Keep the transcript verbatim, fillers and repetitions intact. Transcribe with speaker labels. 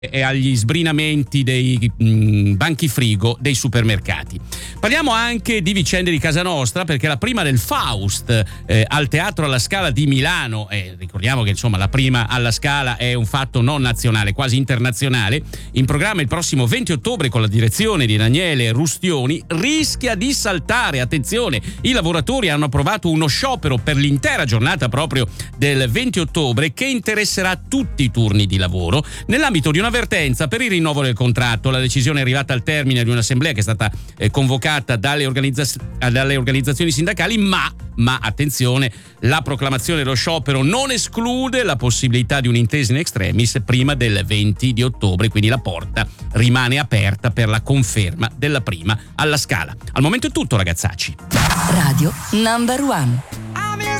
Speaker 1: e agli sbrinamenti dei mh, banchi frigo dei supermercati. Parliamo anche di vicende di casa nostra, perché la prima del Faust eh, al Teatro alla Scala di Milano, e ricordiamo che insomma la prima alla Scala è un fatto non nazionale, quasi internazionale, in programma il prossimo venti ottobre con la direzione di Daniele Rustioni, rischia di saltare. Attenzione, i lavoratori hanno approvato uno sciopero per l'intera giornata proprio del venti ottobre che interesserà tutti i turni di lavoro nell'ambito di una avvertenza per il rinnovo del contratto. La decisione è arrivata al termine di un'assemblea che è stata eh, convocata dalle, organizza- dalle organizzazioni sindacali, ma, ma attenzione, la proclamazione dello sciopero non esclude la possibilità di un'intesa in extremis prima del venti di ottobre, quindi la porta rimane aperta per la conferma della prima alla Scala. Al momento è tutto, ragazzacci.
Speaker 2: Radio Number One.